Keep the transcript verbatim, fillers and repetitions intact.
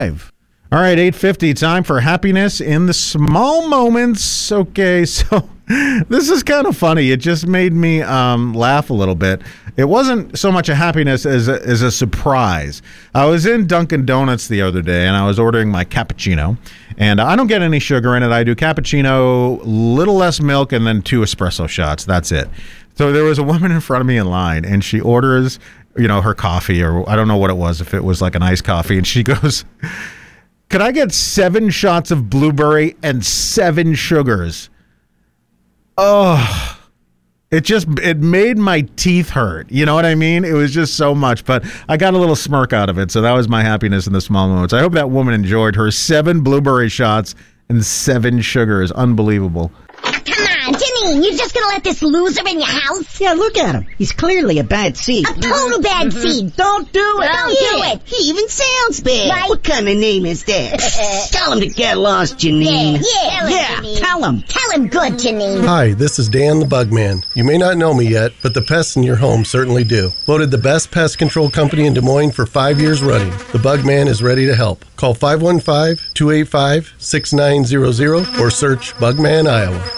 All right, eight fifty, time for happiness in the small moments. Okay, so this is kind of funny. It just made me um, laugh a little bit. It wasn't so much a happiness as a, as a surprise. I was in Dunkin' Donuts the other day, and I was ordering my cappuccino. And I don't get any sugar in it. I do cappuccino, little less milk, and then two espresso shots. That's it. So there was a woman in front of me in line, and she orders, you know, her coffee, or I don't know what it was, if it was like an iced coffee. And she goes, "Could I get seven shots of blueberry and seven sugars?" Oh, it just, it made my teeth hurt. You know what I mean? It was just so much, but I got a little smirk out of it. So that was my happiness in the small moments. I hope that woman enjoyed her seven blueberry shots and seven sugars. Unbelievable. Come on, Janine, you're just gonna let this loser in your house? Yeah, look at him. He's clearly a bad seed. A total bad Mm-hmm. seed. Don't do it. Don't do it. He even sounds bad. Right. What kind of name is that? Tell him to get lost, Janine. Yeah, yeah. Tell him, Yeah, Janine. tell him. Tell him good, Janine. Hi, this is Dan the Bugman. You may not know me yet, but the pests in your home certainly do. Voted the best pest control company in Des Moines for five years running. The Bugman is ready to help. Call five one five, two eight five, six nine zero zero or search Bugman Iowa.